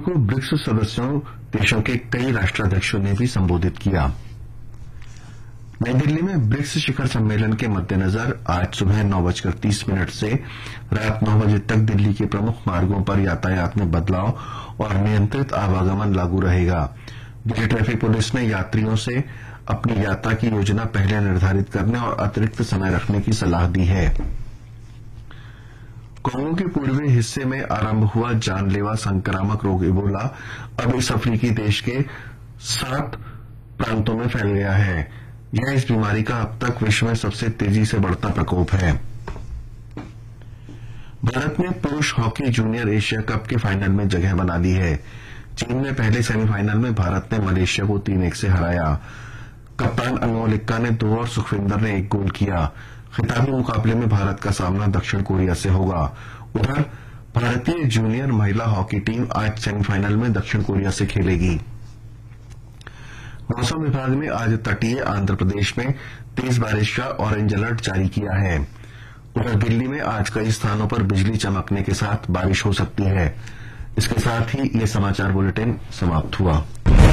को ब्रिक्स सदस्यों देशों के कई राष्ट्राध्यक्षों ने भी संबोधित किया। नई दिल्ली में ब्रिक्स शिखर सम्मेलन के मद्देनजर आज सुबह 9:30 से रात 9 बजे तक दिल्ली के प्रमुख मार्गों पर यातायात में बदलाव और नियंत्रित आवागमन लागू रहेगा। दिल्ली ट्रैफिक पुलिस ने यात्रियों से अपनी यात्रा की योजना पहले निर्धारित करने और अतिरिक्त समय रखने की सलाह दी है। कोंगो के पूर्वी हिस्से में आरंभ हुआ जानलेवा संक्रामक रोग इबोला अब इस अफ्रीकी देश के 7 प्रांतों में फैल गया है। यह इस बीमारी का अब तक विश्व में सबसे तेजी से बढ़ता प्रकोप है। भारत ने पुरुष हॉकी जूनियर एशिया कप के फाइनल में जगह बना ली है। चीन में पहले सेमीफाइनल में भारत ने मलेशिया को 3-1 से हराया। कप्तान अनमोल इक्का ने 2 और सुखविंदर ने 1 गोल किया। खिताबी मुकाबले में भारत का सामना दक्षिण कोरिया से होगा। उधर भारतीय जूनियर महिला हॉकी टीम आज सेमीफाइनल में दक्षिण कोरिया से खेलेगी। मौसम विभाग ने आज तटीय आंध्र प्रदेश में तेज बारिश का ऑरेंज अलर्ट जारी किया है। उधर दिल्ली में आज कई स्थानों पर बिजली चमकने के साथ बारिश हो सकती है। इसके साथ ही ये समाचार बुलेटिन समाप्त हुआ।